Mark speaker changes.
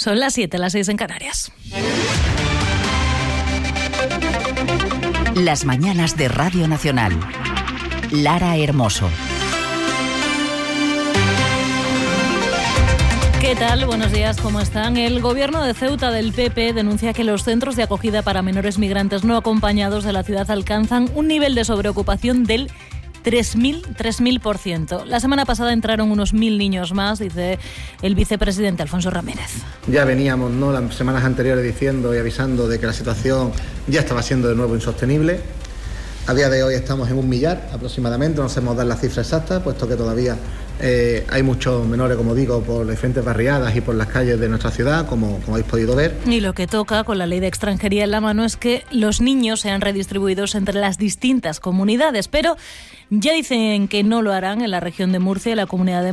Speaker 1: Son las 7, las 6 en Canarias.
Speaker 2: Las mañanas de Radio Nacional. Lara Hermoso.
Speaker 1: ¿Qué tal? Buenos días, ¿cómo están? El gobierno de Ceuta del PP denuncia que los centros de acogida para menores migrantes no acompañados de la ciudad alcanzan un nivel de sobreocupación del 3.000%. La semana pasada entraron unos 1.000 niños más, dice el vicepresidente Alfonso Ramírez.
Speaker 3: Ya veníamos, ¿no?, las semanas anteriores diciendo y avisando de que la situación ya estaba siendo de nuevo insostenible. A día de hoy estamos en 1 millar aproximadamente, no sabemos dar la cifra exacta, puesto que todavía hay muchos menores, como digo, por diferentes barriadas y por las calles de nuestra ciudad, como habéis podido ver.
Speaker 1: Y lo que toca, con la ley de extranjería en la mano, es que los niños sean redistribuidos entre las distintas comunidades, pero ya dicen que no lo harán en la región de Murcia y la Comunidad de